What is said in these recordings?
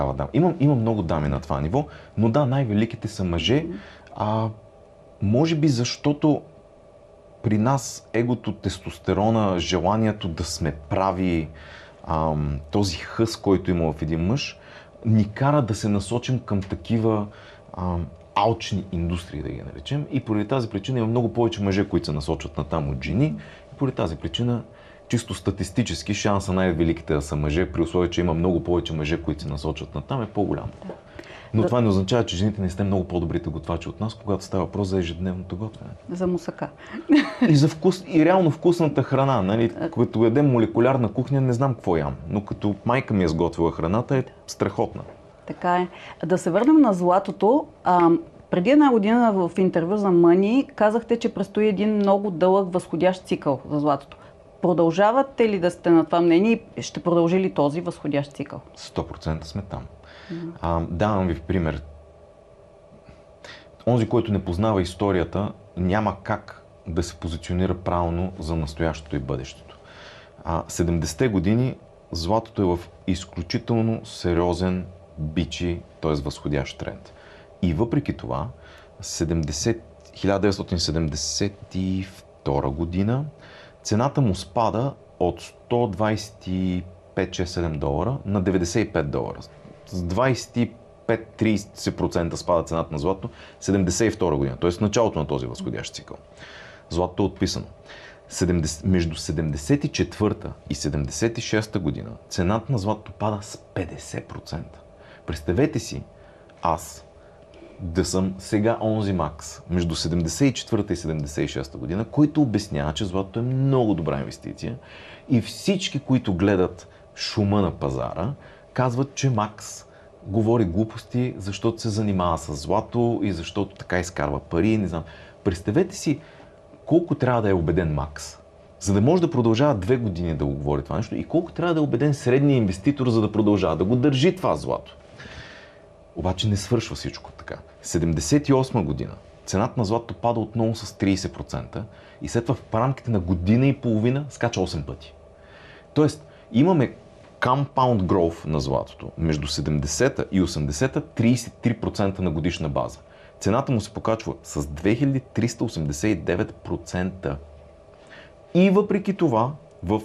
Да. Има много дами на това ниво, но да, най-великите са мъже. Може би защото при нас егото, тестостерона, желанието да сме прави, този хъс, който има в един мъж, ни кара да се насочим към такива алчни индустрии, да ги наречем. И поради тази причина има много повече мъже, които се насочват на там от жени. И поради тази причина, чисто статистически, шанса най-великите да са мъже, при условие, че има много повече мъже, които се насочват на там, е по-голям. Но това не означава, че жените не сте много по-добрите готвачи от нас, когато става въпрос за ежедневното готвене. За мусака. И за вкус, и реално вкусната храна. Нали? Като ядем молекулярна кухня, не знам какво ям. Но като майка ми е сготвила храната, е страхотна. Така е. Да се върнем на златото. Преди една година в интервю за Money казахте, че предстои един много дълъг възходящ цикъл за златото. Продължавате ли да сте на това мнение и ще продължи ли този възходящ цикъл? 100% сме там. Давам ви пример. Онзи, който не познава историята, няма как да се позиционира правилно за настоящето и бъдещето. 70-те години златото е в изключително сериозен бичи, т.е. възходящ тренд. И въпреки това, 1972 година цената му спада от 125-6-7 долара на 95 долара. С 25-30% спада цената на злато 72 година, т.е. в началото на този възходящ цикъл. Златото е отписано. Между 74-та и 76-та година цената на златото пада с 50%. Представете си аз да съм сега онзи Макс между 74-та и 76-та година, който обяснява, че златото е много добра инвестиция и всички, които гледат шума на пазара, казват, че Макс говори глупости, защото се занимава с злато и защото така изкарва пари, не знам. Представете си колко трябва да е убеден Макс, за да може да продължава 2 години да го говори това нещо и колко трябва да е убеден средния инвеститор, за да продължава да го държи това злато. Обаче не свършва всичко така. 78 година цената на златото пада отново с 30% и след това в рамките на година и половина скача 8 пъти. Тоест имаме compound growth на златото между 70-та и 80-та 33% на годишна база. Цената му се покачва с 2389%. И въпреки това, в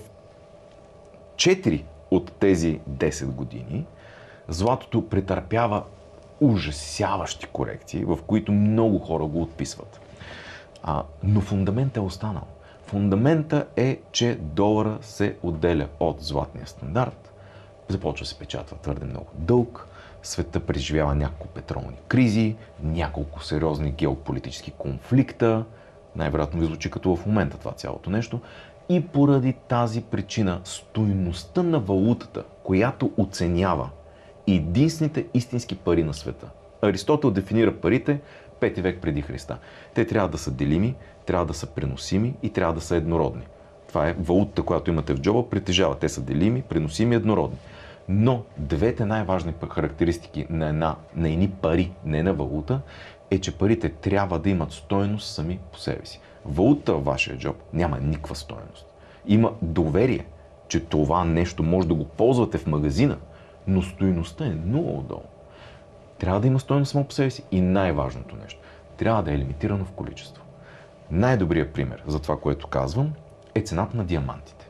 4 от тези 10 години, златото претърпява ужасяващи корекции, в които много хора го отписват. Но фундаментът е останал. Фундамента е, че долара се отделя от златния стандарт, започва да се печатва твърде много дълг, света преживява няколко петролни кризи, няколко сериозни геополитически конфликта, най-вероятно ви звучи като в момента това цялото нещо, и поради тази причина стойността на валутата, която оценява единствените истински пари на света. Аристотел дефинира парите 5 век преди Христа. Те трябва да са делими, трябва да са преносими и трябва да са еднородни. Това е валутата, която имате в джоба, притежава. Те са делими, преносими и еднородни. Но двете най-важни характеристики на едни пари, не на валута, е, че парите трябва да имат стойност сами по себе си. Валутата във вашия джоб няма никаква стойност. Има доверие, че това нещо може да го ползвате в магазина, но стойността е много отдолу. Трябва да има стойност само по себе си и най-важното нещо. Трябва да е лимитирано в количество. Най-добрият пример за това, което казвам, е цената на диамантите.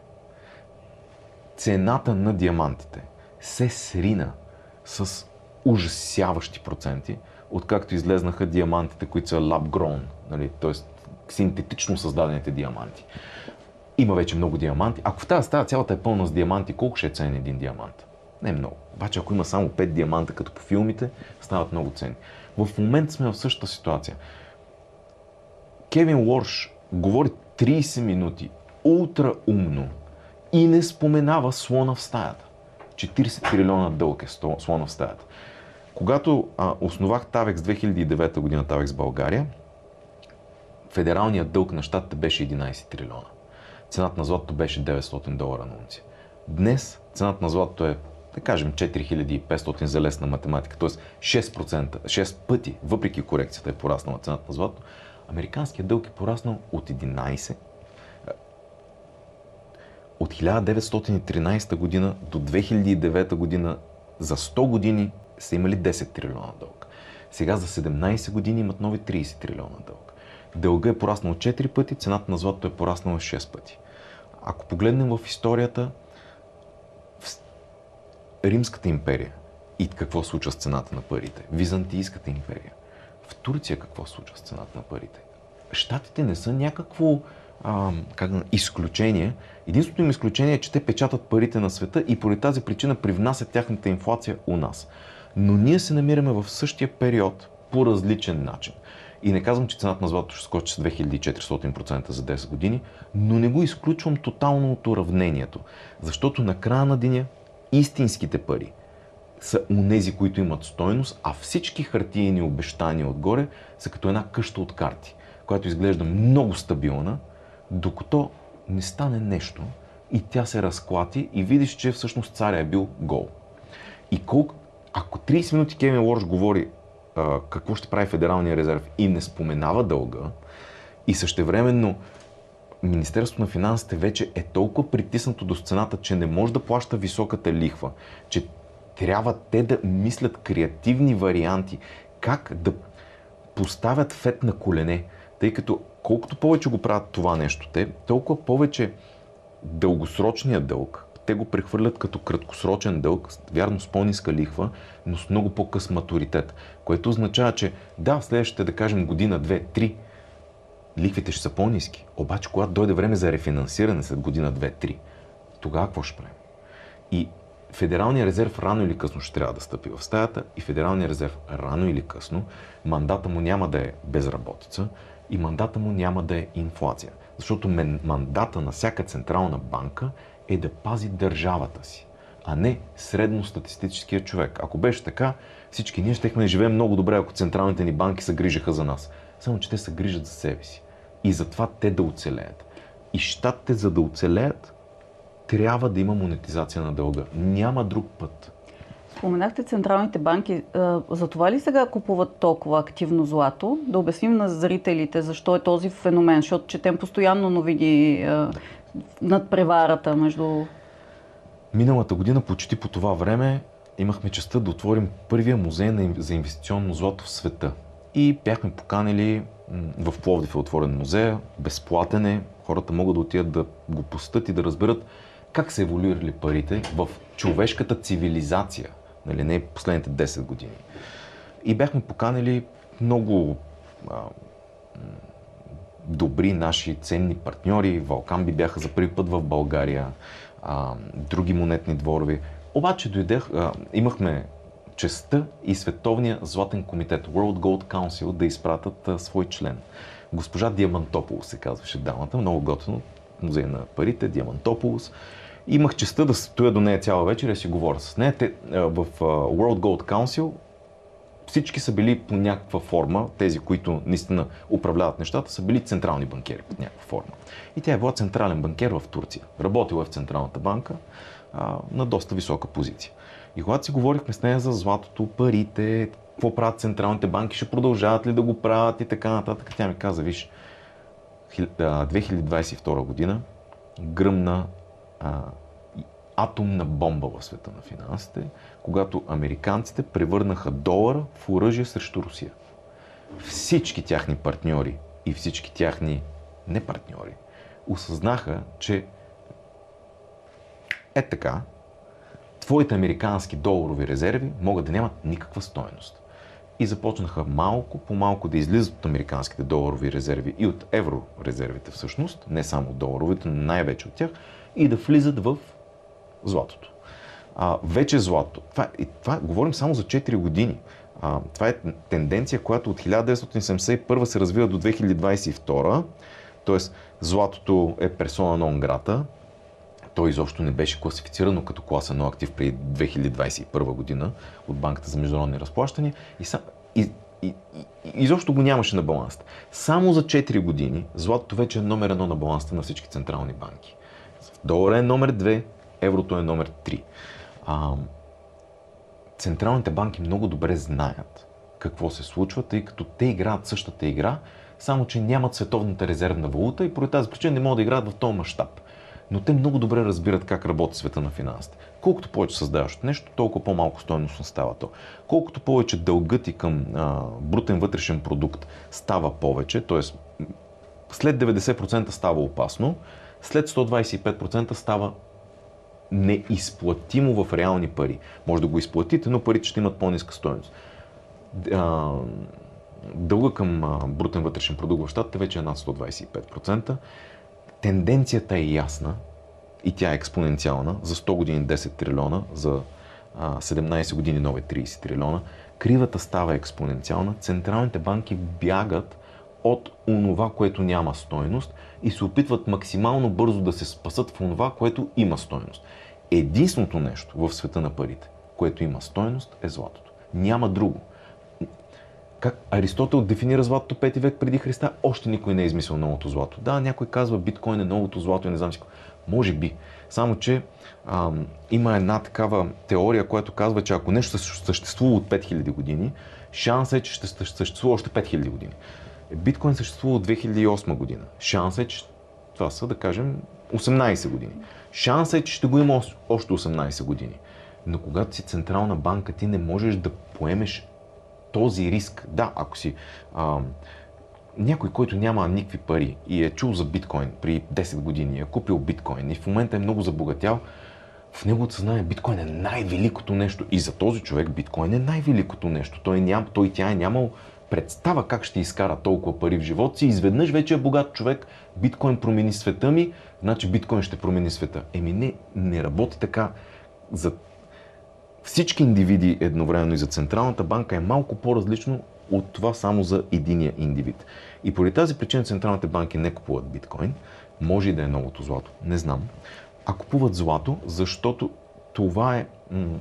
Цената на диамантите се срина с ужасяващи проценти, откакто излезнаха диамантите, които са lab-grown, нали? Т.е. синтетично създадените диаманти. Има вече много диаманти. Ако в тази стая цялата е пълна с диаманти, колко ще е ценен един диамант? Не много. Обаче ако има само 5 диаманта, като по филмите, стават много ценни. В момента сме в същата ситуация. Кевин Уорш говори 30 минути ултра умно и не споменава слона в стаята. 40 трилиона дълг е слона в стаята. Когато основах Тавекс 2009 година, Тавекс България, федералният дълг на щатите беше 11 трилиона. Цената на златото беше $900 на унция. Днес цената на златото е, да кажем, 4500 за лесна математика, т.е. 6 пъти, въпреки корекцията е пораснала цената на златото. Американският дълг е пораснал от 11. От 1913 година до 2009 година за 100 години са имали 10 трилиона дълг. Сега за 17 години имат нови 30 трилиона дълг. Дълга е пораснал 4 пъти, цената на златото е пораснала 6 пъти. Ако погледнем в историята, в Римската империя и какво случва с цената на парите, Византийската империя, в Турция какво случва с цената на парите. Щатите не са някакво изключение. Единственото им изключение е, че те печатат парите на света и поради тази причина привнасят тяхната инфлация у нас. Но ние се намираме в същия период по различен начин. И не казвам, че цената на златото ще скочи с 2400% за 10 години, но не го изключвам тотално от уравнението. Защото на края на деня истинските пари са онези, които имат стойност, а всички хартиени обещания отгоре са като една къща от карти, която изглежда много стабилна, докато не стане нещо и тя се разклати и видиш, че всъщност царя е бил гол. И ако 30 минути Кевин Лорш говори какво ще прави Федералния резерв и не споменава дълга, и същевременно Министерството на финансите вече е толкова притиснато до цената, че не може да плаща високата лихва, че трябва те да мислят креативни варианти, как да поставят ФЕД на колене, тъй като колкото повече го правят това нещо те, толкова повече дългосрочният дълг, те го прехвърлят като краткосрочен дълг, вярно с по-ниска лихва, но с много по-къс матуритет, което означава, че да, следващите, да кажем, година, 2, 3, лихвите ще са по-ниски. Обаче, когато дойде време за рефинансиране след година, 2, 3, тогава какво ще правим? И Федералният резерв рано или късно ще трябва да стъпи в стаята и Федералният резерв рано или късно мандата му няма да е безработица и мандата му няма да е инфлация. Защото мандата на всяка централна банка е да пази държавата си, а не средностатистическия човек. Ако беше така, всички ние щехме да живеем много добре, ако централните ни банки се грижаха за нас. Само че те се грижат за себе си. И затова те да оцелеят. И щатите, за да оцелеят, трябва да има монетизация на дълга. Няма друг път. Споменахте централните банки. За това ли сега купуват толкова активно злато? Да обясним на зрителите защо е този феномен, защото четем постоянно новини над преварата между... Миналата година, почти по това време, имахме честта да отворим първия музей за инвестиционно злато в света. И бяхме поканили, в Пловдив е отворен музея, безплатен е, хората могат да отидат да го посетят и да разберат как са еволюирали парите в човешката цивилизация, нали, не последните 10 години. И бяхме поканили много добри наши ценни партньори. Валкамби бяха за първи път в България, други монетни дворови. Обаче имахме честта и Световния златен комитет, World Gold Council, да изпратят свой член. Госпожа Диамантополос се казваше дамата, много готино, музей на парите, Диамантополос. Имах честта да стоя до нея цяла вечер и си говоря с нея. В World Gold Council всички са били по някаква форма, тези, които наистина управляват нещата, са били централни банкери под някаква форма. И тя е била централен банкер в Турция. Работила е в Централната банка на доста висока позиция. И когато си говорихме с нея за златото, парите, какво правят централните банки, ще продължават ли да го правят и така нататък, тя ми каза, виж, 2022 година гръмна атомна бомба в света на финансите, когато американците превърнаха долара в оръжие срещу Русия. Всички тяхни партньори и всички тяхни непартньори осъзнаха, че така, твоите американски доларови резерви могат да нямат никаква стойност. И започнаха малко по малко да излизат от американските доларови резерви и от еврорезервите всъщност, не само от доларовите, но най-вече от тях, и да влизат в златото. Вече злато. Това говорим само за 4 години. Това е тенденция, която от 1971 се развива до 2022. Т.е. златото е персона нон грата. То изобщо не беше класифицирано като класа No актив при 2021 година от Банката за международни разплащания и изобщо го нямаше на баланста. Само за 4 години златото вече е номер 1 на баланста на всички централни банки. Долара е номер 2, еврото е номер 3. Централните банки много добре знаят какво се случва, тъй като те играят същата игра, само че нямат световната резервна валута и поради тази причина не могат да играят в този мащаб. но те много добре разбират как работи света на финансите. Колкото повече създаваш нещо, толкова по-малко стойностно става то. Колкото повече дългът ти към брутен вътрешен продукт става повече, т.е. след 90% става опасно, след 125% става неизплатимо в реални пари. Може да го изплатите, но парите ще имат по-ниска стойност. Дълга към брутен вътрешен продукт в щатите вече е над 125%. Тенденцията е ясна и тя е експоненциална. За 100 години 10 трилиона, за 17 години нови 30 трилиона. Кривата става експоненциална. Централните банки бягат от онова, което няма стойност и се опитват максимално бързо да се спасат в онова, което има стойност. Единственото нещо в света на парите, което има стойност, е златото. Няма друго. Как Аристотел дефинира златото 5 век преди Христа, още никой не е измислил новото злато. Да, някой казва биткоин е новото злато и не знам си. Може би. Само, че има една такава теория, която казва, че ако нещо съществува от 5000 години, шансът е, че ще съществува още 5000 години. Биткоин съществува от 2008 година. Шансът е, че това са, да кажем, 18 години. Шансът е, че ще го има още 18 години. Но когато си централна банка, ти не можеш да поемеш този риск. Да, ако си някой, който няма никакви пари и е чул за биткоин при 10 години, е купил биткоин и в момента е много забогатял, в неговото съзнание биткоин е най-великото нещо. И за този човек биткоин е най-великото нещо. Той тя е нямал представа как ще изкара толкова пари в живота си. Изведнъж вече е богат човек, биткоин промени света ми, значи биткоин ще промени света. Не работи така. За всички индивиди едновременно и за Централната банка е малко по-различно от това само за единия индивид. И поради тази причина централните банки не купуват биткоин, може и да е новото злато, не знам. А купуват злато, защото това е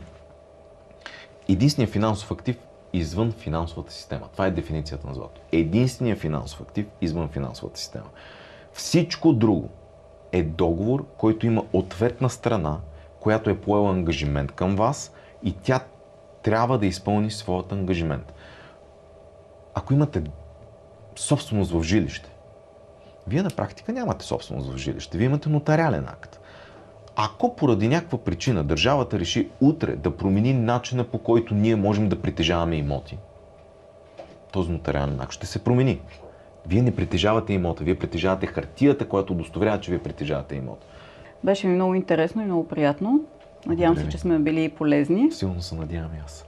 единственият финансов актив извън финансовата система. Това е дефиницията на злато. Единственият финансов актив извън финансовата система. Всичко друго е договор, който има ответна страна, която е поела ангажимент към вас и тя трябва да изпълни своят ангажимент. Ако имате собственост в жилище, вие на практика нямате собственост в жилище, вие имате нотариален акт. Ако поради някаква причина държавата реши утре да промени начина, по който ние можем да притежаваме имоти, този нотариален акт ще се промени. Вие не притежавате имота, вие притежавате хартията, която удостоверява, че вие притежавате имота. Беше ми много интересно и много приятно. Надявам се, че сме били полезни. Силно се надявам и аз.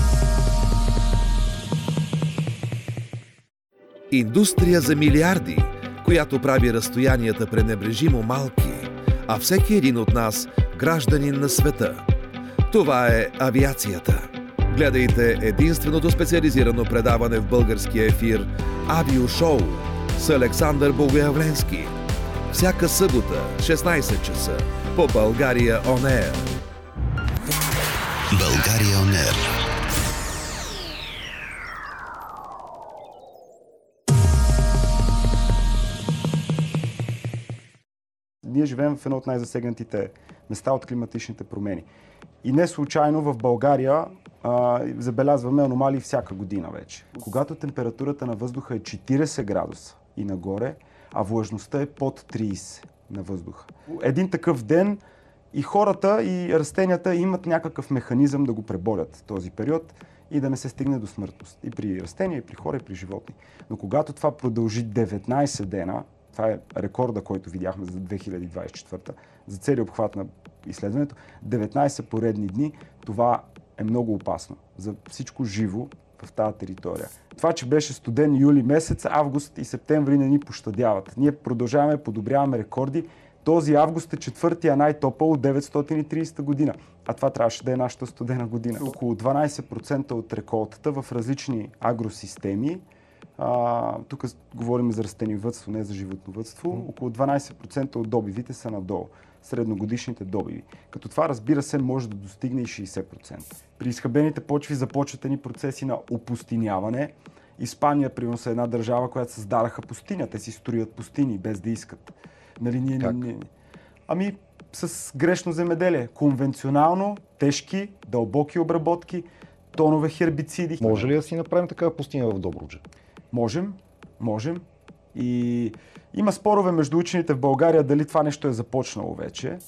Индустрия за милиарди, която прави разстоянията пренебрежимо малки, а всеки един от нас гражданин на света. Това е авиацията. Гледайте единственото специализирано предаване в българския ефир Авиошоу с Александър Богоявленски. Всяка събота, 16 часа, по България On Air. България On Air. Ние живеем в едно от най-засегнатите места от климатичните промени. И не случайно в България забелязваме аномалии всяка година вече. Когато температурата на въздуха е 40 градуса и нагоре, а влажността е под 30 на въздуха. Един такъв ден и хората, и растенията имат някакъв механизъм да го преборят този период и да не се стигне до смъртност. И при растения, и при хора, и при животни. Но когато това продължи 19 дена, това е рекорда, който видяхме за 2024, за целия обхват на изследването, 19 поредни дни, това е много опасно за всичко живо в тази територия. Това, че беше студен юли месец, август и септември не ни пощадяват. Ние продължаваме, подобряваме рекорди. Този август е четвъртия най-топъл от 930 година. А това трябваше да е нашата студена година. Около 12% от реколтата в различни агросистеми, тук говорим за растениевъдство, не за животновъдство, около 12% от добивите са надолу, средногодишните добиви. Като това, разбира се, може да достигне и 60%. При изхабените почви започват едни процеси на опустиняване. Испания, примерно, е една държава, която създадаха пустиня. Те си строят пустини, без да искат. Нали, Ами, с грешно земеделие. Конвенционално, тежки, дълбоки обработки, тонове хербициди. Може ли да си направим такава пустиня в Добруджа? Можем. И има спорове между учените в България дали това нещо е започнало вече.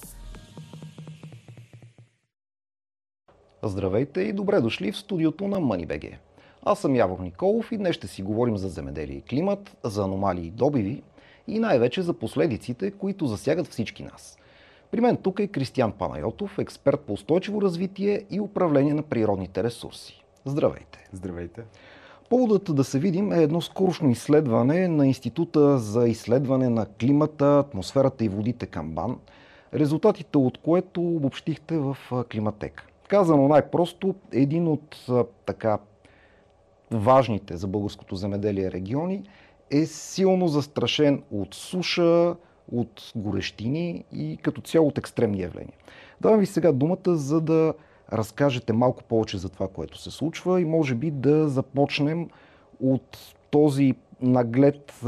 Здравейте и добре дошли в студиото на MoneyBG. Аз съм Явор Николов и днес ще си говорим за земеделие и климат, за аномалии и добиви и най-вече за последиците, които засягат всички нас. При мен тук е Кристиян Панайотов, експерт по устойчиво развитие и управление на природните ресурси. Здравейте! Здравейте! Поводът да се видим е едно скорошно изследване на Института за изследване на климата, атмосферата и водите към БАН, резултатите от което обобщихте в Климатека. Казано най-просто, един от така важните за българското земеделие региони е силно застрашен от суша, от горещини и като цяло от екстремни явления. Давам ви сега думата, за да разкажете малко повече за това, което се случва и може би да започнем от този наглед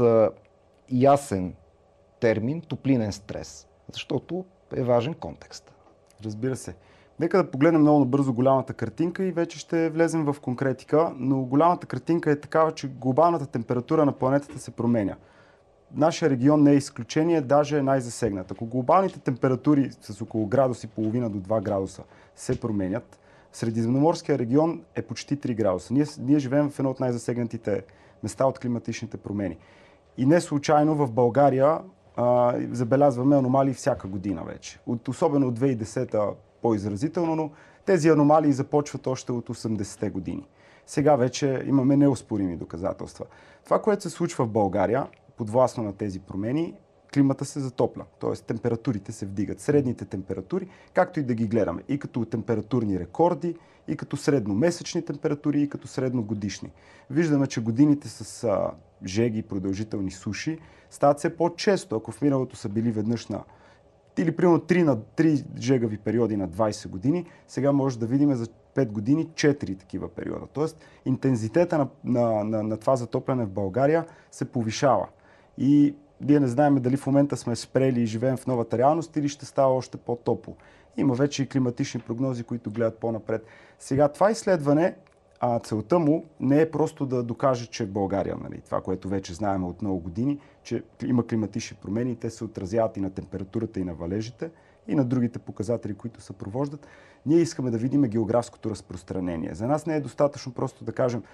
ясен термин топлинен стрес, защото е важен контекст. Разбира се. Нека да погледнем много набързо голямата картинка и вече ще влезем в конкретика, но голямата картинка е такава, че глобалната температура на планетата се променя. Нашия регион не е изключение, даже е най-засегнат. Ако глобалните температури с около градус и половина до 2 градуса се променят, Средиземноморския регион е почти 3 градуса. Ние живеем в едно от най-засегнатите места от климатичните промени. И не случайно в България забелязваме аномалии всяка година вече. Особено от 2010-та по-изразително, но тези аномалии започват още от 80-те години. Сега вече имаме неоспорими доказателства. Това, което се случва в България, подвластно на тези промени, климата се затопля, т.е. температурите се вдигат. Средните температури, както и да ги гледаме, и като температурни рекорди, и като средномесечни температури, и като средногодишни. Виждаме, че годините с жеги и продължителни суши стават все по-често. Ако в миналото са били веднъж на или примерно 3 жегави периоди на 20 години, сега може да видим за 5 години 4 такива периода. Тоест интензитета на това затопляне в България се повишава. И ние не знаем дали в момента сме спрели и живеем в новата реалност или ще става още по-топло. Има вече и климатични прогнози, които гледат по-напред. Сега това изследване, целта му не е просто да докаже, че България, това, което вече знаем от много години, че има климатични промени и те се отразяват и на температурата, и на валежите, и на другите показатели, които съпровождат. Ние искаме да видим географското разпространение. За нас не е достатъчно просто да кажем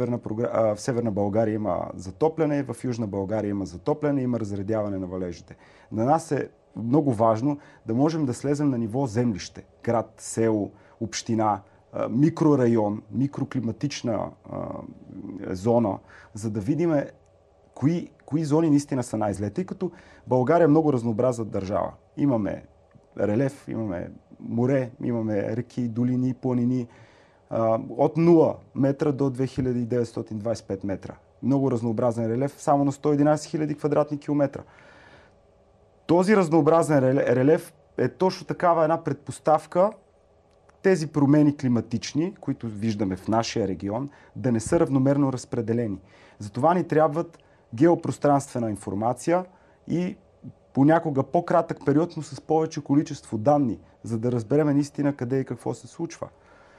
в Северна България има затопляне, в Южна България има затопляне, има разредяване на валежите. На нас е много важно да можем да слезем на ниво землище, град, село, община, микрорайон, микроклиматична зона, за да видим кои зони наистина са най-зле. Тъй като България е много разнообразна държава. Имаме релеф, имаме море, имаме реки, долини, планини, от 0 метра до 2925 метра. Много разнообразен релеф, само на 111 000 квадратни километра. Този разнообразен релеф е точно такава една предпоставка тези промени климатични, които виждаме в нашия регион, да не са равномерно разпределени. Затова ни трябват геопространствена информация и понякога по-кратък период, но с повече количество данни, за да разберем наистина къде и какво се случва.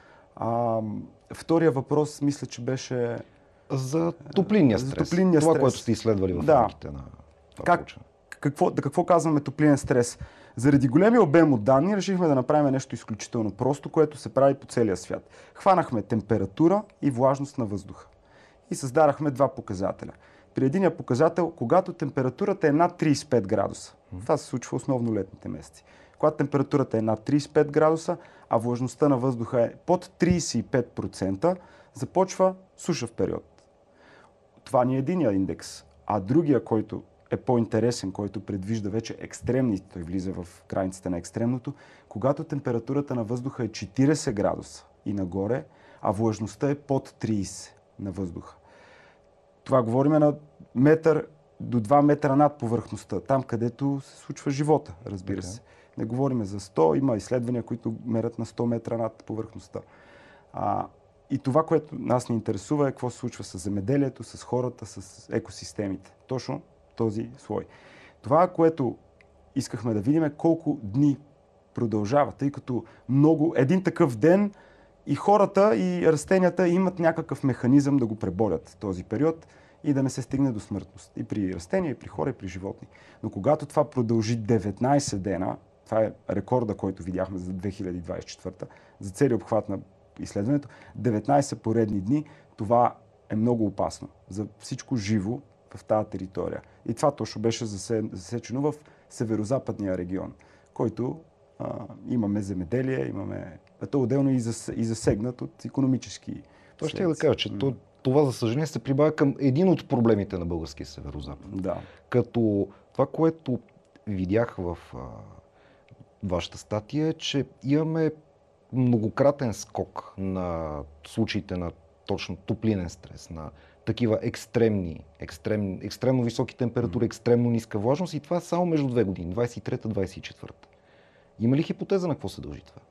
Втория въпрос, мисля, че беше за топлинния стрес. Това, което сте изследвали в рамките на това проучване. Какво казваме топлинен стрес? Заради големия обем от данни решихме да направим нещо изключително просто, което се прави по целия свят. Хванахме температура и влажност на въздуха и създадахме два показателя. При единия показател, когато температурата е над 35 градуса, това се случва основно летните месеци. Когато температурата е над 35 градуса, а влажността на въздуха е под 35%, започва сушав период. Това ни е единия индекс. А другия, който е по-интересен, който предвижда вече екстремни, той влиза в границите на екстремното, когато температурата на въздуха е 40 градуса и нагоре, а влажността е под 30 на въздуха. Това говорим на метър до 2 метра над повърхността, там където се случва живота, разбира се. Не говорим за 100, има изследвания, които мерят на 100 метра над повърхността. И това, което нас ни интересува е какво се случва с земеделието, с хората, с екосистемите. Точно този слой. Това, което искахме да видим е колко дни продължава, тъй като един такъв ден и хората, и растенията имат някакъв механизъм да го преборят този период и да не се стигне до смъртност. И при растения, и при хора, и при животни. Но когато това продължи 19 дена, това е рекорда, който видяхме за 2024, за целия обхват на изследването, 19 поредни дни, това е много опасно за всичко живо в тази територия. И това точно беше засечено в северо-западния регион, който имаме земеделие, то отделно и засегнат от икономически. Това ще я да кажа, че това, за съжаление, се прибавя към един от проблемите на българския северо-запад. Да. Като това, което видях в вашата статия, е, че имаме многократен скок на случаите на точно топлинен стрес, на такива екстремно високи температури, екстремно ниска влажност, и това само между 2 години, 23-24. Има ли хипотеза на какво се дължи това?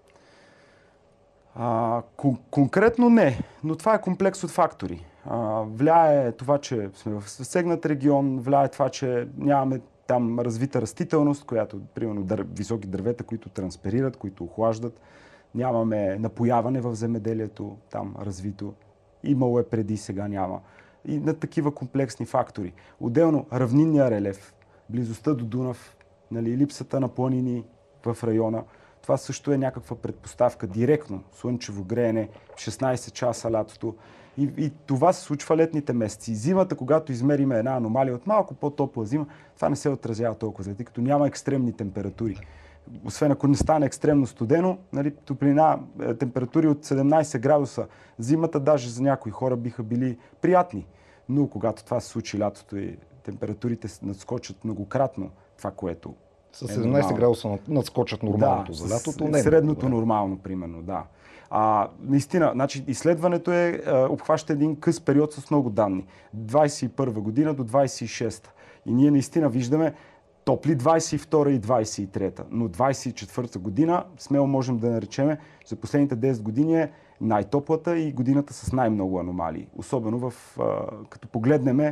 Конкретно не, но това е комплекс от фактори. Влияе това, че сме в засегнат регион, влияе това, че нямаме там развита растителност, която, примерно, високи дървета, които трансперират, които охлаждат. Нямаме напояване в земеделието, там развито. Имало е преди, сега няма. И на такива комплексни фактори. Отделно равнинния релеф, близостта до Дунав, липсата на планини в района. Това също е някаква предпоставка. Директно слънчево греене, 16 часа лятото. И това се случва летните месеци. Зимата, когато измериме една аномалия от малко по-топла зима, това не се отразява толкова, тъй като няма екстремни температури. Освен ако не стане екстремно студено, топлина, температури от 17 градуса. Зимата даже за някои хора биха били приятни. Но когато това се случи лятото и температурите надскочат многократно това, което с 17 градуса надскочат нормалното за лятото. Не, средното нормално, примерно, да. Наистина, значи, изследването обхваща един къс период с много данни. 21 година до 26. И ние наистина виждаме топли 22 и 23. Но 24 година смело можем да наречем, за последните 10 години е най-топлата и годината с най-много аномалии. Особено като погледнем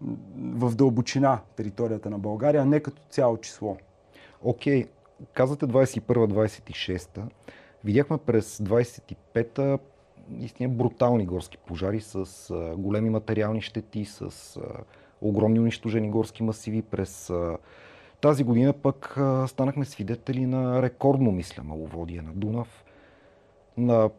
в дълбочина територията на България, а не като цяло число. Окей, казвате 21-26. Видяхме през 25-та наистина брутални горски пожари с големи материални щети, с огромни унищожени горски масиви. През тази година пък станахме свидетели на рекордно, мисля, маловодие на Дунав, на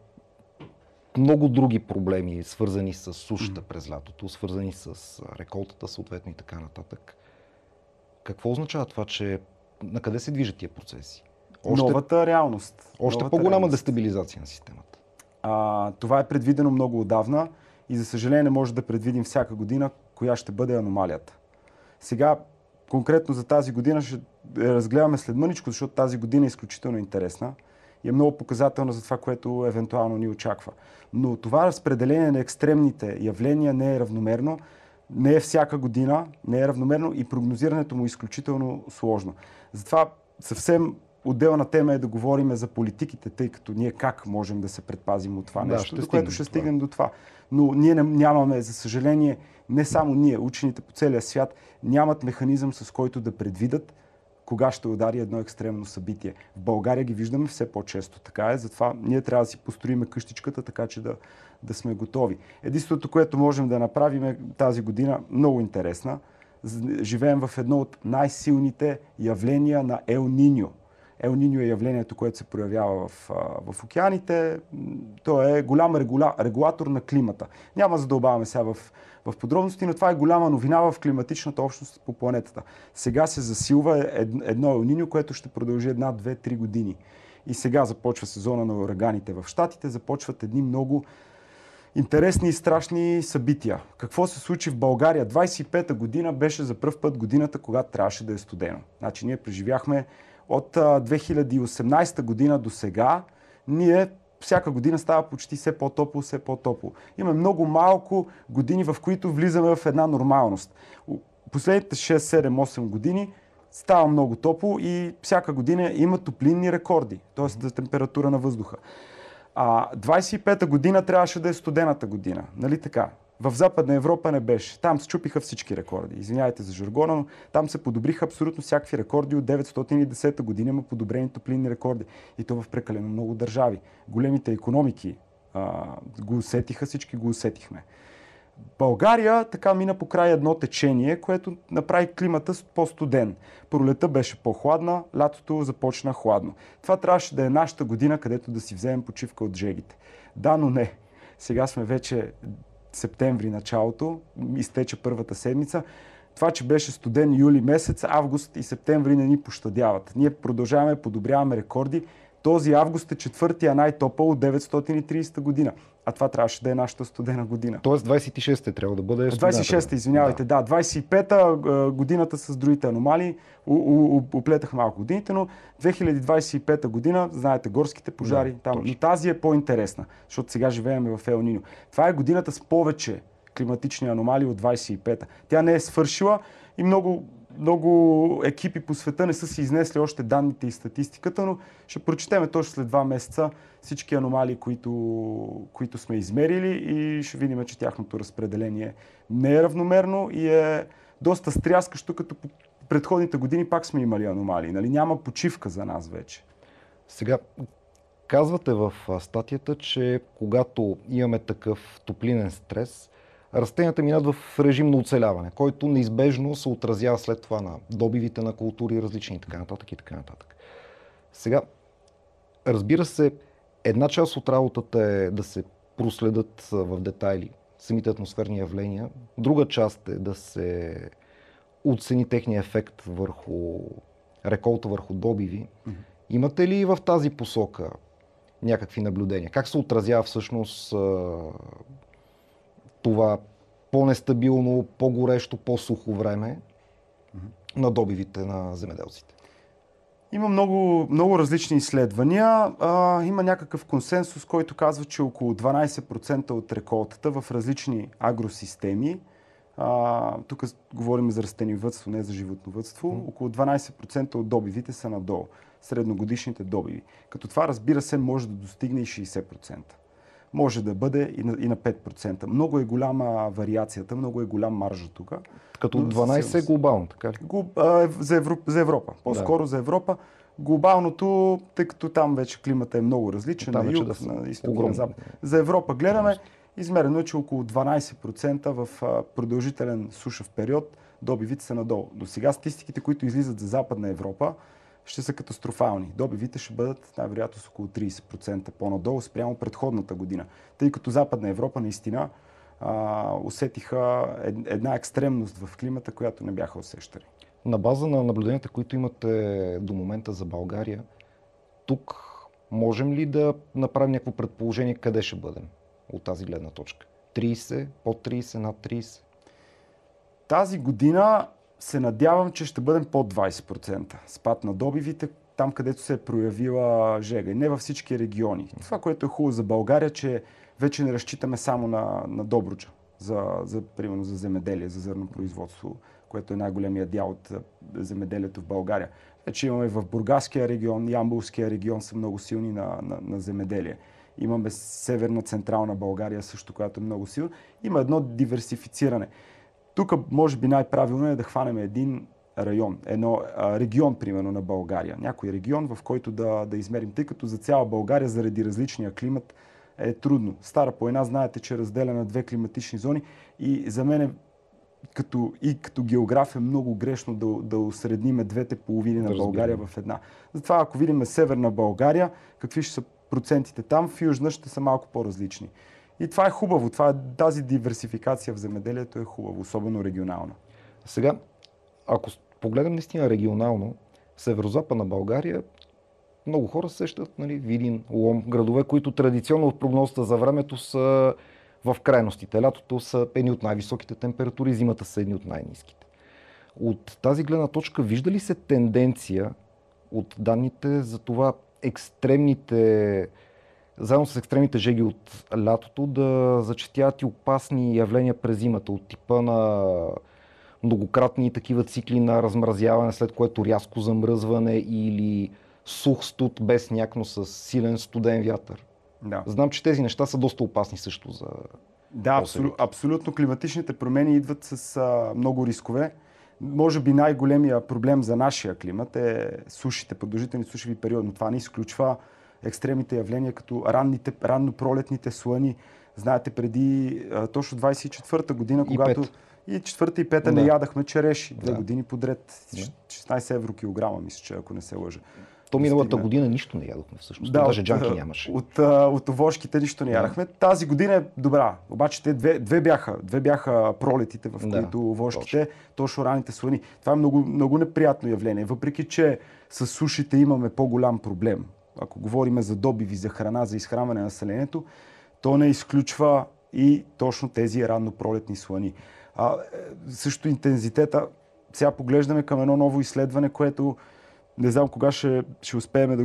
много други проблеми, свързани с сушата през лятото, свързани с реколтата съответно и така нататък. Какво означава това, че на къде се движат тия процеси? Новата реалност. Още по-голяма дестабилизация на системата. Това е предвидено много отдавна и за съжаление не може да предвидим всяка година коя ще бъде аномалията. Сега конкретно за тази година ще разгледаме след мъничко, защото тази година е изключително интересна и е много показателна за това, което евентуално ни очаква. Но това разпределение на екстремните явления не е равномерно, не е всяка година, не е равномерно и прогнозирането му е изключително сложно. Затова съвсем отделна тема е да говорим за политиките, тъй като ние как можем да се предпазим от това нещо, до което ще стигнем до това. Но ние нямаме, за съжаление, не само ние, учените по целия свят, нямат механизъм, с който да предвидят кога ще удари едно екстремно събитие. В България ги виждаме все по-често. Така е, затова ние трябва да си построим къщичката, така че да сме готови. Единственото, което можем да направим е тази година много интересна. Живеем в едно от най-силните явления на Ел Ниньо. Ел Ниньо е явлението, което се проявява в океаните. То е голям регулатор на климата. Няма да задълбаваме сега в подробности, но това е голяма новина в климатичната общност по планетата. Сега се засилва едно Ел Ниньо, което ще продължи 1, 2, 3 години. И сега започва сезона на ураганите в Щатите, започват едни много интересни и страшни събития. Какво се случи в България? 25-та година беше за пръв път годината, когато трябваше да е студено. Значи ние преживяхме от 2018 година до сега, ние всяка година става почти все по-топло, все по-топло. Има много малко години, в които влизаме в една нормалност. Последните 6, 7, 8 години става много топло и всяка година има топлинни рекорди, т.е. за температура на въздуха. 25-та година трябваше да е студената година, нали така? В Западна Европа не беше. Там счупиха всички рекорди. Извинявайте за жаргона, но там се подобриха абсолютно всякакви рекорди. От 910 година има подобрени топлинни рекорди. И то в прекалено много държави. Големите икономики го усетиха, всички го усетихме. България така мина по край едно течение, което направи климата по-студен. Пролета беше по-хладна, лятото започна хладно. Това трябваше да е нашата година, където да си вземем почивка от жегите. Да, но не. Сега сме вече септември началото, изтече първата седмица. Това, че беше студен юли месец, август и септември не ни пощадяват. Ние продължаваме, подобряваме рекорди. Този август е четвъртия най-топъл от 930 година. А това трябваше да е нашата студена година. Тоест 26-те трябва да бъде студената. 26-та, извинявайте, да. 25-та годината с другите аномалии. Оплетах малко годините, но 2025 година, знаете, горските пожари, там. И тази е по-интересна, защото сега живеем в Ел Ниньо. Това е годината с повече климатични аномалии от 25-та. Тя не е свършила и много екипи по света не са си изнесли още данните и статистиката, но ще прочетем точно след 2 месеца всички аномалии, които сме измерили и ще видим, че тяхното разпределение не е равномерно и е доста стряскащо, като по предходните години пак сме имали аномалии. Нали? Няма почивка за нас вече. Сега, казвате в статията, че когато имаме такъв топлинен стрес, растенията минат в режим на оцеляване, който неизбежно се отразява след това на добивите на култури различни и така нататък и така нататък. Сега, разбира се, една част от работата е да се проследят в детайли самите атмосферни явления, друга част е да се оцени техния ефект върху реколта, върху добиви. Имате ли в тази посока някакви наблюдения? Как се отразява всъщност това по-нестабилно, по-горещо, по-сухо време на добивите на земеделците? Има много различни изследвания. Има някакъв консенсус, който казва, че около 12% от реколтата в различни агросистеми, тук говорим за растениевъдство, не за животновъдство, около 12% от добивите са надолу, средногодишните добиви. Като това, разбира се, може да достигне и 60%. Може да бъде и на 5%. Много е голяма вариацията, много е голям маржа тук. Като 12 е глобално, така ли? За Европа. По-скоро за Европа. Глобалното, тъй като там вече климата е много различен, на юг, на изток и на запад. За Европа гледаме, измерено е, че около 12% в продължителен сушав период добивите са надолу. До сега статистиките, които излизат за Западна Европа, ще са катастрофални. Добивите ще бъдат най-вероятно с около 30% по-надолу спрямо предходната година. Тъй като Западна Европа наистина усетиха една екстремност в климата, която не бяха усещали. На база на наблюденията, които имате до момента за България, тук можем ли да направим някакво предположение къде ще бъдем от тази гледна точка? 30, под 30, над 30? Тази година се надявам, че ще бъдем под 20% спад на добивите, там където се е проявила жега. И не във всички региони. Това, което е хубаво за България, че вече не разчитаме само на Добруджа, примерно за земеделие, за зърнопроизводство, което е най-големия дял от земеделието в България. Вече имаме в Бургаския регион, Ямболския регион са много силни на земеделие. Имаме северна, централна България също, която е много силна. Има едно диверсифициране. Тук може би най-правилно е да хванем един район, регион, примерно, на България. Някой регион, в който да измерим, тъй като за цяла България, заради различния климат, е трудно. Стара планина, знаете, че е разделена на 2 климатични зони и за мен като географ е много грешно да усредниме двете половини на България в една. Затова, ако видим Северна България, какви ще са процентите там, в Южна ще са малко по-различни. И това е хубаво. Тази диверсификация в земеделието е хубаво, особено регионална. Сега, ако погледнем наистина регионално, северо-западна България, много хора сещат, Видин, Лом, градове, които традиционно в прогнозата за времето са в крайностите. Лятото са едни от най-високите температури, зимата са едни от най-ниските. От тази гледна точка, вижда ли се тенденция от данните за това заедно с екстремните жеги от лятото, да зачестяват и опасни явления през зимата, от типа на многократни такива цикли на размразяване, след което рязко замръзване или сух студ без сняг, но с силен студен вятър? Да. Знам, че тези неща са доста опасни също за... Да, абсолютно. Климатичните промени идват с много рискове. Може би най-големия проблем за нашия климат е сушите, продължителни сушеви периоди, но това не изключва екстремните явления, като ранно пролетните слани. Знаете, преди точно 24-та година, когато пет. и четвърта и пета Да. не ядахме череши 2 Да. години подред. Да. 16 евро килограма, мисля, че ако не се лъжа. То миналата Достигна. година нищо не ядохме всъщност. Да, Даже джанки нямаше. От овошките нищо не ядахме. Тази година е добра. Обаче те две бяха пролетите, в Да, които овошките, точно ранните слани. Това е много, много неприятно явление. Въпреки че с сушите имаме по-голям проблем. Ако говорим за добиви, за храна, за изхранване на населението, то не изключва и точно тези раннопролетни слани. Също интензитета. Сега поглеждаме към едно ново изследване, което не знам кога ще успеем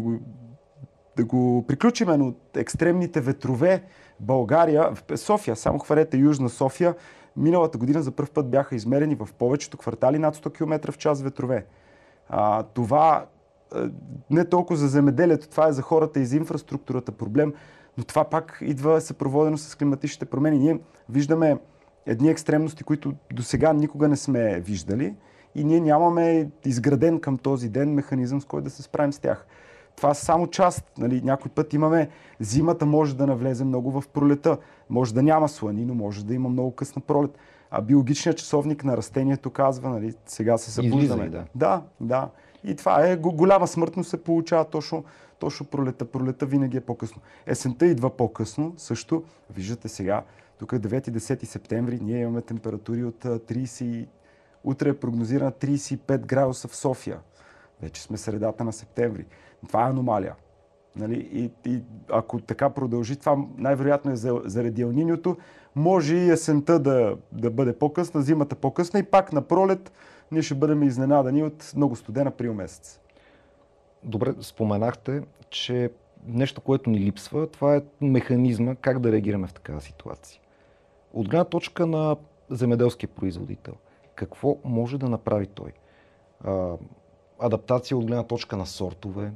да го приключим, но екстремните ветрове в България, в София, само хванете Южна София, миналата година за първ път бяха измерени в повечето квартали над 100 км в час ветрове. Това не толкова за земеделието, това е за хората и за инфраструктурата проблем, но това пак идва съпроводено с климатичните промени. Ние виждаме едни екстремности, които до сега никога не сме виждали и ние нямаме изграден към този ден механизъм, с който да се справим с тях. Това са само част. Нали? Някой път имаме зимата, може да навлезе много в пролета. Може да няма слани, но може да има много късна пролет. А биологичният часовник на растението казва, нали, сега се събуждаме. Да. И това е голяма смъртност се получава точно пролета. Пролета винаги е по-късно. Есента идва по-късно. Също, виждате сега, тук 9-10 септември, ние имаме температури от 30. Утре е прогнозирана 35 градуса в София. Вече сме средата на септември. Това е аномалия. Нали? И ако така продължи, това най-вероятно е заради елниньото. Може и есента да бъде по-късна, зимата по-късна и пак на пролет ние ще бъдем изненадани от много студен април месец. Добре, споменахте, че нещо, което ни липсва, това е механизма как да реагираме в такава ситуация. От гледна точка на земеделския производител, какво може да направи той? Адаптация от гледна точка на сортове,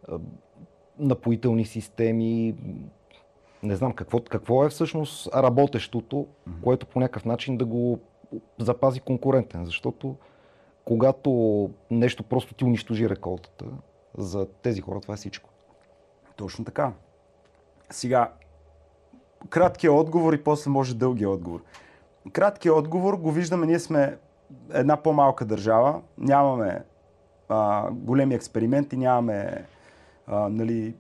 напоителни системи, не знам какво е всъщност работещото, което по някакъв начин да го запази конкурентен, защото когато нещо просто ти унищожи реколтата, за тези хора това е всичко. Точно така. Сега, краткият отговор и после може дългия отговор. Краткият отговор го виждаме, ние сме една по-малка държава, нямаме големи експерименти, нямаме нали,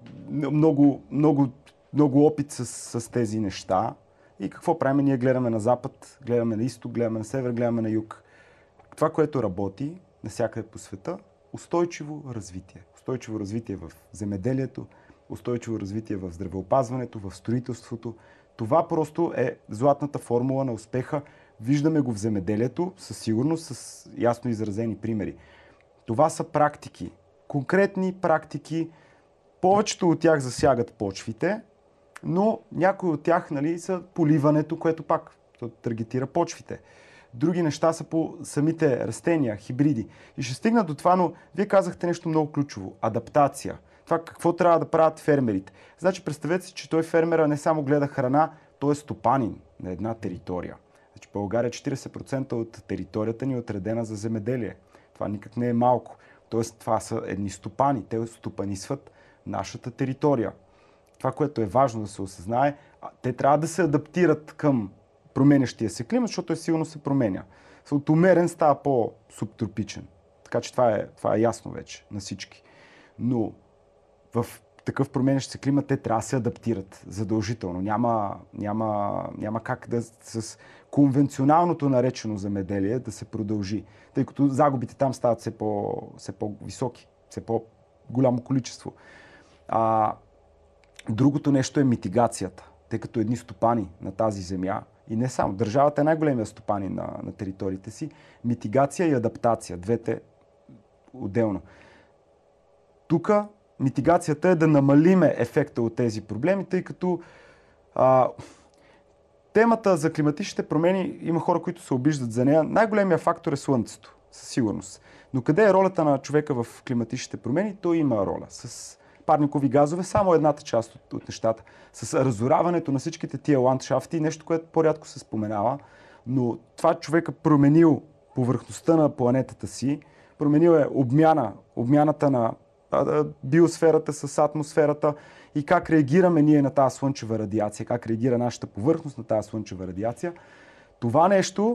много опит с тези неща. И какво правим? Ние гледаме на запад, гледаме на изток, гледаме на север, гледаме на юг. Това, което работи навсякъде по света, устойчиво развитие. Устойчиво развитие в земеделието, устойчиво развитие в здравеопазването, в строителството. Това просто е златната формула на успеха. Виждаме го в земеделието, със сигурност, с ясно изразени примери. Това са практики, конкретни практики. Повечето от тях засягат почвите, но някои от тях, нали, са поливането, което пак таргетира почвите. Други неща са по самите растения, хибриди. И ще стигна до това, но вие казахте нещо много ключово. Адаптация. Това какво трябва да правят фермерите. Значи представете си, че той фермера не само гледа храна, той е стопанин на една територия. Значи България 40% от територията ни е отредена за земеделие. Това никак не е малко. Тоест това са едни стопани. Те стопанисват нашата територия. Това, което е важно да се осъзнае, те трябва да се адаптират към променящия се климат, защото той силно се променя. От умерен става по-субтропичен. Така че това е ясно вече на всички. Но в такъв променящ се климат те трябва да се адаптират задължително. Няма как да с конвенционалното наречено земеделие да се продължи, тъй като загубите там стават все по-високи, все по-голямо количество. Другото нещо е митигацията, тъй като едни стопани на тази земя, и не само, държавата е най-големия стопани на териториите си, митигация и адаптация, двете отделно. Тук митигацията е да намалиме ефекта от тези проблеми, тъй като темата за климатичните промени, има хора, които се обиждат за нея. Най-големия фактор е Слънцето, със сигурност. Но къде е ролята на човека в климатичните промени? Той има роля. С парникови газове, само едната част от нещата. С разораването на всичките тия ландшафти, нещо, което по-рядко се споменава, но това човека променил повърхността на планетата си, променил е обмяната на биосферата, с атмосферата и как реагираме ние на тази слънчева радиация, как реагира нашата повърхност на тази слънчева радиация. Това нещо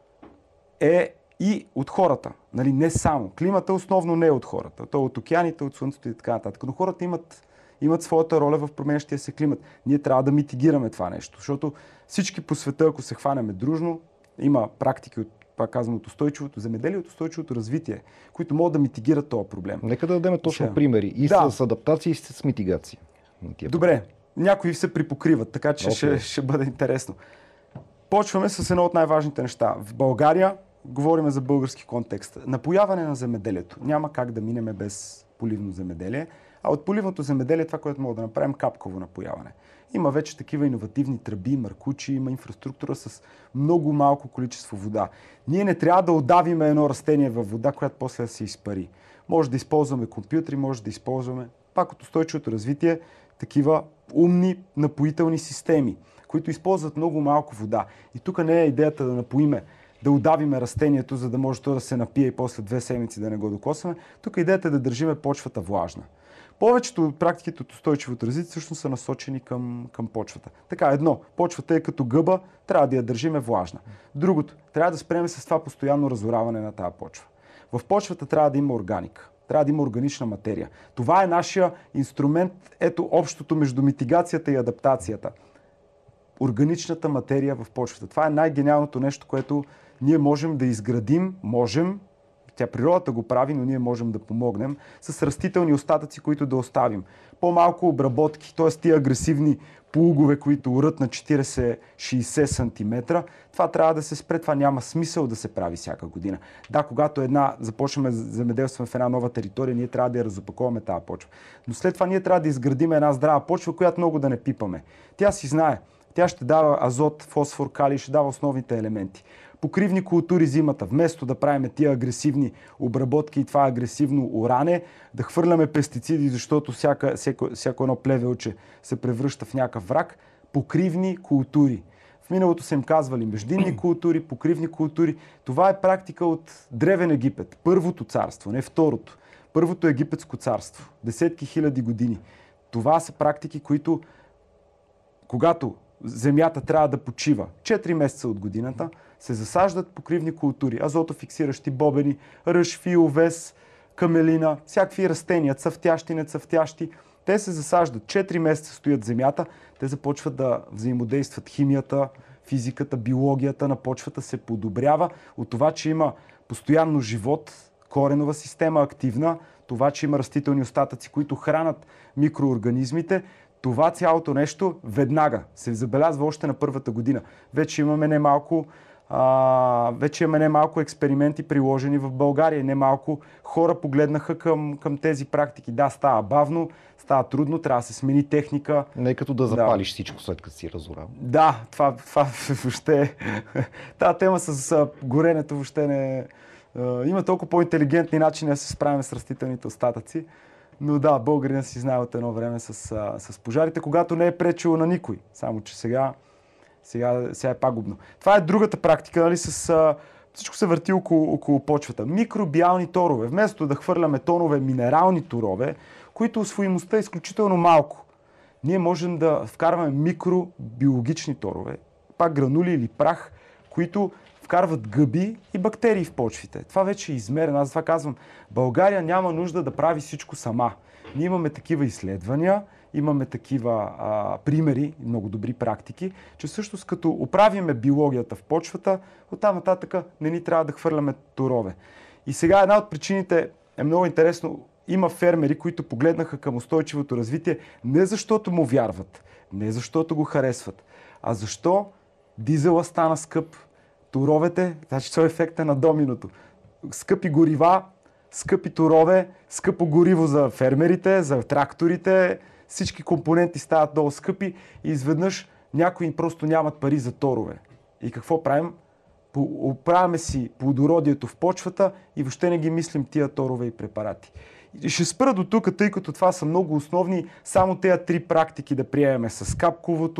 е и от хората. Нали? Не само. Климата основно не е от хората. То е от океаните, от слънцето и така нататък. Но хората имат своята роля в променящия се климат. Ние трябва да митигираме това нещо, защото всички по света, ако се хванеме дружно, има практики от, пак казвам, от устойчивото земеделие, от устойчивото развитие, които могат да митигират този проблем. Нека да дадем точно примери. И с адаптация, и с митигация. Добре, някои се припокриват, така че ще бъде интересно. Почваме с едно от най-важните неща. В България, говорим за български контекст, напояване на земеделието. Няма как да минеме без поливно земеделие, а от поливното земеделие това, което мога да направим, капково напояване. Има вече такива иновативни тръби, маркучи, има инфраструктура с много малко количество вода. Ние не трябва да удавиме едно растение във вода, която после да се изпари. Може да използваме компютри, може да използваме, пак от устойчивото развитие, такива умни напоителни системи, които използват много малко вода. И тук не е идеята да напоиме, да удавиме растението, за да може то да се напие и после 2 седмици да не го докосваме. Тук идеята е да държиме почвата влажна. Повечето от практиките от устойчивото развитие всъщност са насочени към почвата. Така, едно, почвата е като гъба, трябва да я държиме влажна. Другото, трябва да спреме с това постоянно разораване на тази почва. В почвата трябва да има органика. Трябва да има органична материя. Това е нашия инструмент, ето общото между митигацията и адаптацията. Органичната материя в почвата. Това е най-гениалното нещо, което ние можем да изградим, тя природата го прави, но ние можем да помогнем с растителни остатъци, които да оставим. По-малко обработки, т.е. тия агресивни плугове, които урат на 40-60 см, това трябва да се спре, това няма смисъл да се прави всяка година. Да, когато започнем земеделство в една нова територия, ние трябва да я разопаковаме тази почва. Но след това ние трябва да изградим една здрава почва, която много да не пипаме. Тя си знае. Тя ще дава азот, фосфор, калий, ще дава основните елементи. Покривни култури зимата, вместо да правим тия агресивни обработки и това агресивно оране, да хвърляме пестициди, защото всяко едно плевелче се превръща в някакъв враг, покривни култури. В миналото са им казвали междинни култури, покривни култури. Това е практика от Древен Египет, първото царство, не второто. Първото египетско царство, десетки хиляди години. Това са практики, които, когато земята трябва да почива 4 месеца от годината, се засаждат покривни култури, азотофиксиращи бобени, ръж, овес, камелина, всякакви растения, цъфтящи, нецъфтящи. Те се засаждат, 4 месеца стоят в земята, те започват да взаимодействат химията, физиката, биологията на почвата се подобрява от това, че има постоянно живот, коренова система активна, това, че има растителни остатъци, които хранят микроорганизмите. Това цялото нещо веднага се забелязва още на първата година. Вече имаме немалко експерименти приложени в България. Немалко хора погледнаха към тези практики. Да, става бавно, става трудно, трябва да се смени техника. Не е като да запалиш всичко след като си разорал. Да, това въобще... Тази тема с горенето въобще не... Има толкова по-интелигентни начини да се справим с растителните остатъци. Но да, българина си знае от едно време с пожарите, когато не е пречило на никой. Само че сега е пагубно. Това е другата практика, нали, всичко се върти около почвата. Микробиални торове. Вместо да хвърляме тонове минерални торове, които усвоимостта е изключително малко, ние можем да вкарваме микробиологични торове, пак гранули или прах, които вкарват гъби и бактерии в почвите. Това вече е измерено. Аз това казвам, България няма нужда да прави всичко сама. Ние имаме такива изследвания, имаме такива примери, много добри практики, че всъщност като оправиме биологията в почвата, оттам нататък не ни трябва да хвърляме торове. И сега една от причините е много интересно. Има фермери, които погледнаха към устойчивото развитие не защото му вярват, не защото го харесват, а защо дизела стана скъп, торовете, значи това е ефекта на доминото. Скъпи горива, скъпи торове, скъпо гориво за фермерите, за тракторите, всички компоненти стават много скъпи и изведнъж някои просто нямат пари за торове. И какво правим? Оправяме си плодородието в почвата и въобще не ги мислим тия торове и препарати. И ще спра до тук, тъй като това са много основни, само тези 3 практики да приемем с капковото,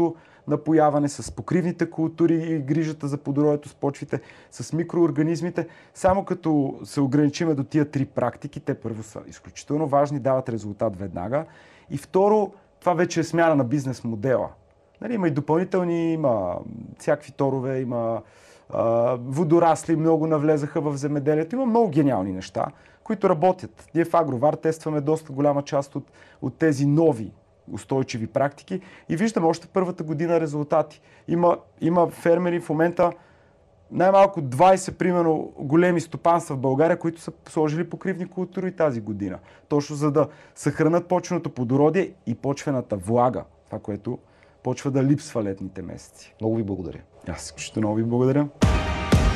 напояване, с покривните култури и грижата за плодородието с почвите, с микроорганизмите. Само като се ограничиме до тия 3 практики, те първо са изключително важни, дават резултат веднага. И второ, това вече е смяна на бизнес модела. Нали, има и допълнителни, има всякакви торове, има водорасли, много навлезаха в земеделието. Има много гениални неща, които работят. Ние в Агровар тестваме доста голяма част от тези нови устойчиви практики и виждаме още първата година резултати. Има фермери в момента, най-малко 20 примерно големи стопанства в България, които са сложили покривни култури тази година. Точно за да съхранят почвеното плодородие и почвената влага. Това, което почва да липсва летните месеци. Много ви благодаря. Аз изключително много ви благодаря.